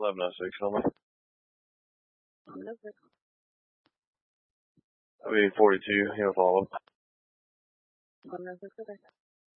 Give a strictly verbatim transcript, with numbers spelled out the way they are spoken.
eleven oh six, on me. I'll be forty-two, he'll follow. eleven oh six, okay.